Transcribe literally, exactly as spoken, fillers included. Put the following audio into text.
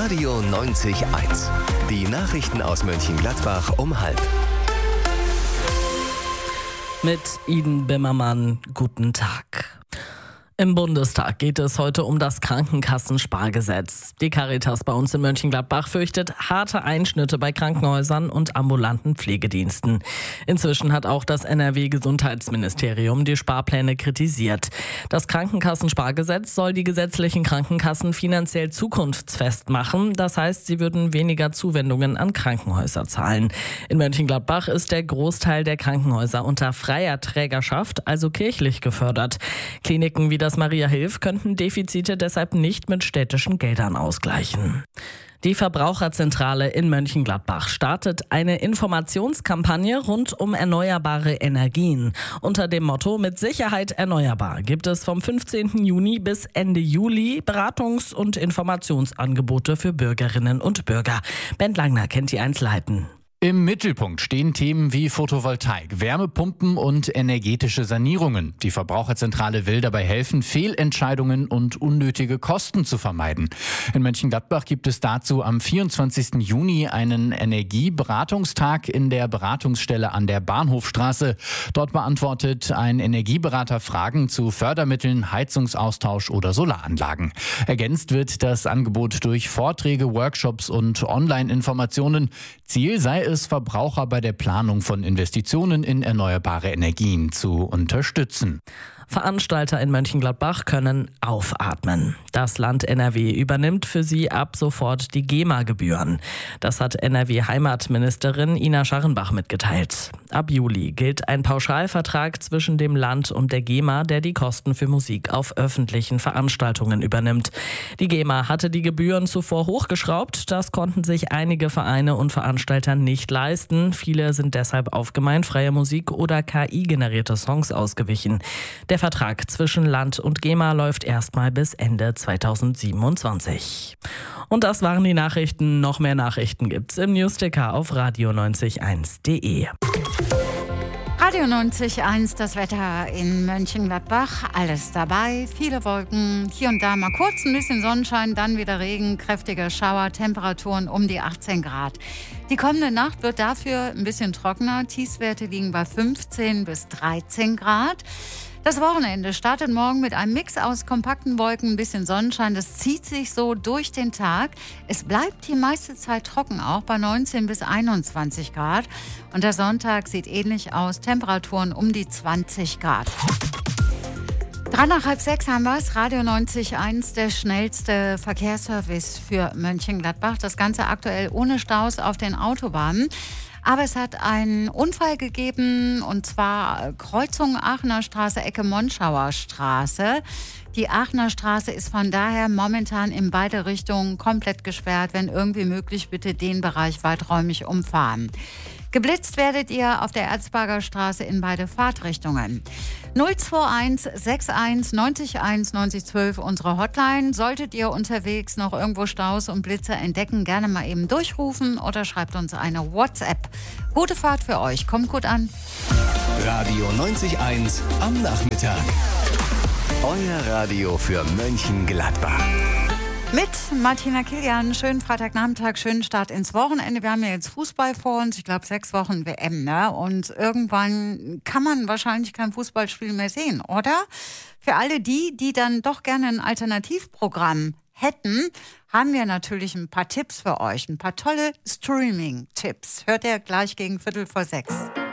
Radio neunzig eins. Die Nachrichten aus Mönchengladbach um halb. Mit Iden Bimmermann, guten Tag. Im Bundestag geht es heute um das Krankenkassenspargesetz. Die Caritas bei uns in Mönchengladbach fürchtet harte Einschnitte bei Krankenhäusern und ambulanten Pflegediensten. Inzwischen hat auch das N R W-Gesundheitsministerium die Sparpläne kritisiert. Das Krankenkassenspargesetz soll die gesetzlichen Krankenkassen finanziell zukunftsfest machen. Das heißt, sie würden weniger Zuwendungen an Krankenhäuser zahlen. In Mönchengladbach ist der Großteil der Krankenhäuser unter freier Trägerschaft, also kirchlich gefördert. Kliniken wie das Maria Hilf könnten Defizite deshalb nicht mit städtischen Geldern ausgleichen. Die Verbraucherzentrale in Mönchengladbach startet eine Informationskampagne rund um erneuerbare Energien. Unter dem Motto "Mit Sicherheit erneuerbar" gibt es vom fünfzehnten Juni bis Ende Juli Beratungs- und Informationsangebote für Bürgerinnen und Bürger. Bent Langner kennt die Einzelheiten. Im Mittelpunkt stehen Themen wie Photovoltaik, Wärmepumpen und energetische Sanierungen. Die Verbraucherzentrale will dabei helfen, Fehlentscheidungen und unnötige Kosten zu vermeiden. In Mönchengladbach gibt es dazu am vierundzwanzigsten Juni einen Energieberatungstag in der Beratungsstelle an der Bahnhofstraße. Dort beantwortet ein Energieberater Fragen zu Fördermitteln, Heizungsaustausch oder Solaranlagen. Ergänzt wird das Angebot durch Vorträge, Workshops und Online-Informationen. Ziel sei es, Verbraucher bei der Planung von Investitionen in erneuerbare Energien zu unterstützen. Veranstalter in Mönchengladbach können aufatmen. Das Land N R W übernimmt für sie ab sofort die GEMA-Gebühren. Das hat N R W-Heimatministerin Ina Scharrenbach mitgeteilt. Ab Juli gilt ein Pauschalvertrag zwischen dem Land und der GEMA, der die Kosten für Musik auf öffentlichen Veranstaltungen übernimmt. Die GEMA hatte die Gebühren zuvor hochgeschraubt. Das konnten sich einige Vereine und Veranstalter nicht leisten. Viele sind deshalb auf gemeinfreie Musik oder K I-generierte Songs ausgewichen. Der Vertrag zwischen Land und GEMA läuft erstmal bis Ende zweitausendsiebenundzwanzig. Und das waren die Nachrichten. Noch mehr Nachrichten gibt's im Newsticker auf radio neunzig eins punkt de. Radio neunzig eins, das Wetter in Mönchengladbach, alles dabei, viele Wolken, hier und da mal kurz ein bisschen Sonnenschein, dann wieder Regen, kräftige Schauer, Temperaturen um die achtzehn Grad. Die kommende Nacht wird dafür ein bisschen trockener, Tiefstwerte liegen bei fünfzehn bis dreizehn Grad. Das Wochenende startet morgen mit einem Mix aus kompakten Wolken, ein bisschen Sonnenschein. Das zieht sich so durch den Tag. Es bleibt die meiste Zeit trocken, auch bei neunzehn bis einundzwanzig Grad. Und der Sonntag sieht ähnlich aus. Temperaturen um die zwanzig Grad. Drei nach halb sechs haben wir es. Radio neunzig eins, der schnellste Verkehrsservice für Mönchengladbach. Das Ganze aktuell ohne Staus auf den Autobahnen. Aber es hat einen Unfall gegeben, und zwar Kreuzung Aachener Straße, Ecke Monschauer Straße. Die Aachener Straße ist von daher momentan in beide Richtungen komplett gesperrt. Wenn irgendwie möglich, bitte den Bereich weiträumig umfahren. Geblitzt werdet ihr auf der Erzberger Straße in beide Fahrtrichtungen. null zwei eins sechs eins neun eins neun eins eins zwei, unsere Hotline. Solltet ihr unterwegs noch irgendwo Staus und Blitzer entdecken, gerne mal eben durchrufen oder schreibt uns eine WhatsApp. Gute Fahrt für euch, kommt gut an. Radio neunzig eins am Nachmittag. Euer Radio für Mönchengladbach. Mit Martina Kilian, schönen Freitagnachmittag, schönen Start ins Wochenende. Wir haben ja jetzt Fußball vor uns, ich glaube sechs Wochen W M, ne? Und irgendwann kann man wahrscheinlich kein Fußballspiel mehr sehen, oder? Für alle die, die dann doch gerne ein Alternativprogramm hätten, haben wir natürlich ein paar Tipps für euch, ein paar tolle Streaming-Tipps. Hört ihr gleich gegen Viertel vor sechs.